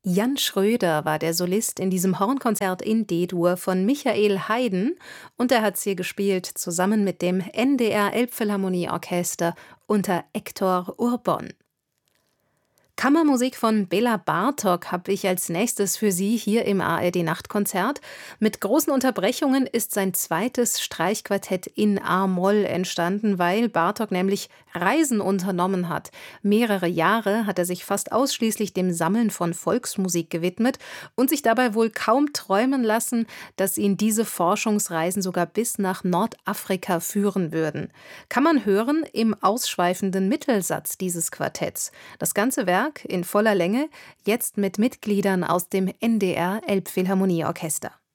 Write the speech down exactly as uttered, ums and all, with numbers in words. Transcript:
Jan Schröder war der Solist in diesem Hornkonzert in D-Dur von Michael Haydn und er hat's hier gespielt zusammen mit dem N D R Elbphilharmonieorchester unter Hector Urbon. Kammermusik von Bela Bartok habe ich als nächstes für Sie hier im A R D-Nachtkonzert. Mit großen Unterbrechungen ist sein zweites Streichquartett in A-Moll entstanden, weil Bartok nämlich Reisen unternommen hat. Mehrere Jahre hat er sich fast ausschließlich dem Sammeln von Volksmusik gewidmet und sich dabei wohl kaum träumen lassen, dass ihn diese Forschungsreisen sogar bis nach Nordafrika führen würden. Kann man hören im ausschweifenden Mittelsatz dieses Quartetts. Das ganze Werk in voller Länge, jetzt mit Mitgliedern aus dem N D R Elbphilharmonieorchester.